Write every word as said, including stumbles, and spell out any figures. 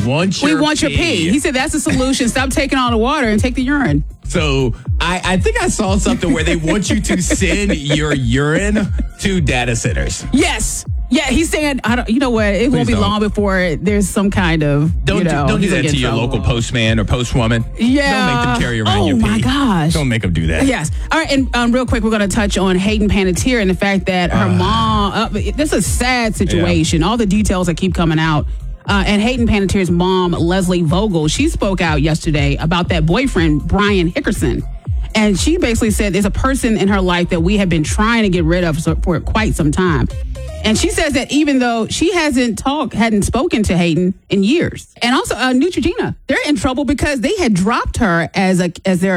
want your We want your pee. pee. He said that's the solution. Stop taking all the water and take the urine. So I, I think I saw something where they want you to send your urine to data centers. Yes. Yeah, he's saying, I don't, you know what, it won't be don't. long before there's some kind of, Don't you know, do, don't do he's that gonna to get in your trouble. local postman or postwoman. Yeah. Don't make them carry around Oh, your pee. my gosh. Don't make them do that. Yes. All right. And um, real quick, we're going to touch on Hayden Panettiere and the fact that her Uh, mom, uh, this is a sad situation. All the details that keep coming out. Uh, and Hayden Panettiere's mom, Leslie Vogel, she spoke out yesterday about that boyfriend, Brian Hickerson. And she basically said there's a person in her life that we have been trying to get rid of for, for quite some time. And she says that even though she hasn't talked, hadn't spoken to Hayden in years. And also uh, Neutrogena, they're in trouble because they had dropped her as a as their